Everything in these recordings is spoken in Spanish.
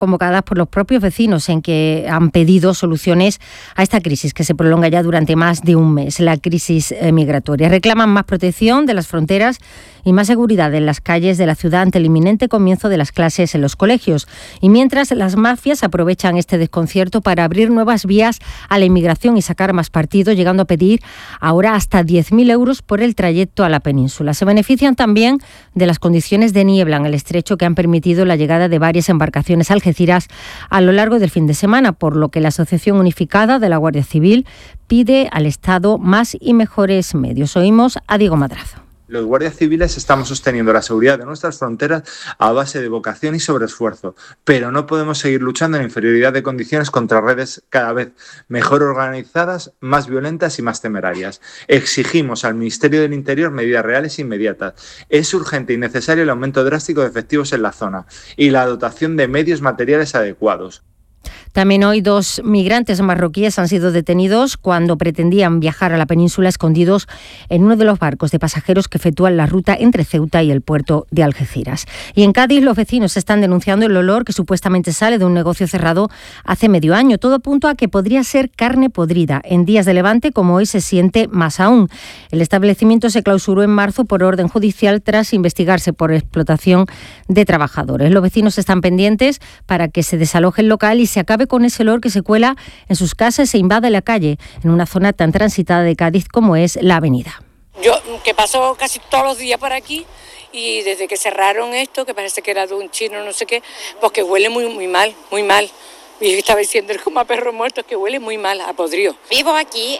convocadas por los propios vecinos en que han pedido soluciones a esta crisis que se prolonga ya durante más de un mes, la crisis migratoria. Reclaman más protección de las fronteras y más seguridad en las calles de la ciudad ante el inminente comienzo de las clases en los colegios. Y mientras, las mafias aprovechan este desconcierto para abrir nuevas vías a la inmigración y sacar más partido, llegando a pedir ahora hasta 10.000 euros por el trayecto a la península. Se benefician también de las condiciones de niebla en el estrecho que han permitido la llegada de varias embarcaciones a Algeciras a lo largo del fin de semana, por lo que la Asociación Unificada de la Guardia Civil pide al Estado más y mejores medios. Oímos a Diego Madrazo. Los guardias civiles estamos sosteniendo la seguridad de nuestras fronteras a base de vocación y sobreesfuerzo, pero no podemos seguir luchando en inferioridad de condiciones contra redes cada vez mejor organizadas, más violentas y más temerarias. Exigimos al Ministerio del Interior medidas reales e inmediatas. Es urgente y necesario el aumento drástico de efectivos en la zona y la dotación de medios materiales adecuados. También hoy 2 migrantes marroquíes han sido detenidos cuando pretendían viajar a la península escondidos en uno de los barcos de pasajeros que efectúan la ruta entre Ceuta y el puerto de Algeciras. Y en Cádiz los vecinos están denunciando el olor que supuestamente sale de un negocio cerrado hace medio año. Todo apunta a que podría ser carne podrida. En días de levante, como hoy, se siente más aún. El establecimiento se clausuró en marzo por orden judicial tras investigarse por explotación de trabajadores. Los vecinos están pendientes para que se desaloje el local y se acabe con ese olor que se cuela en sus casas e invade la calle, en una zona tan transitada de Cádiz como es la avenida. Yo, que paso casi todos los días por aquí, y desde que cerraron esto, que parece que era de un chino, no sé qué, pues que huele muy mal, muy mal. Y estaba diciendo, como a perro muerto, que huele muy mal, a podrido. Vivo aquí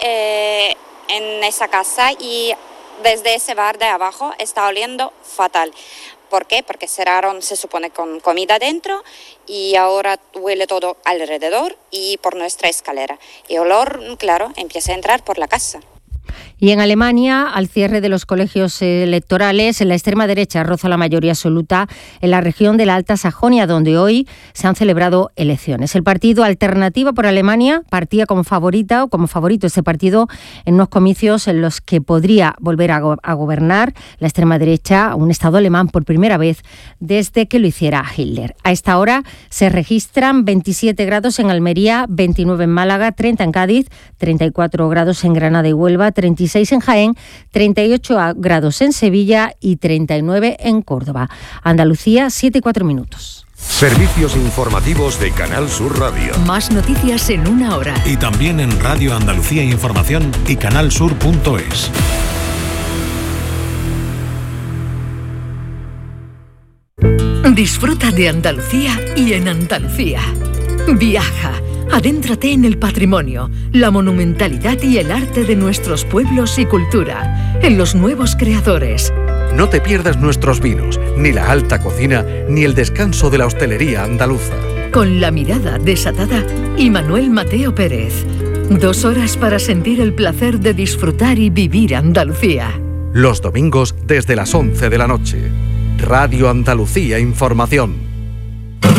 en esa casa y desde ese bar de abajo está oliendo fatal. ¿Por qué? Porque cerraron, se supone, con comida dentro y ahora huele todo alrededor y por nuestra escalera. Y olor, claro, empieza a entrar por la casa. Y en Alemania, al cierre de los colegios electorales, la extrema derecha roza la mayoría absoluta en la región de la Alta Sajonia, donde hoy se han celebrado elecciones. El partido Alternativa por Alemania partía como favorita o como favorito este partido en unos comicios en los que podría volver a gobernar la extrema derecha un Estado alemán por primera vez desde que lo hiciera Hitler. A esta hora se registran 27 grados en Almería, 29 en Málaga, 30 en Cádiz, 34 grados en Granada y Huelva, 36 en Jaén, 38 grados en Sevilla y 39 en Córdoba. Andalucía, 7:04. Servicios informativos de Canal Sur Radio. Más noticias en una hora. Y también en Radio Andalucía Información y canalsur.es. Disfruta de Andalucía y en Andalucía. Viaja. Adéntrate en el patrimonio, la monumentalidad y el arte de nuestros pueblos y cultura, en los nuevos creadores. No te pierdas nuestros vinos, ni la alta cocina, ni el descanso de la hostelería andaluza. Con la mirada desatada y Manuel Mateo Pérez. 2 horas para sentir el placer de disfrutar y vivir Andalucía. Los domingos desde las 11 de la noche. Radio Andalucía Información.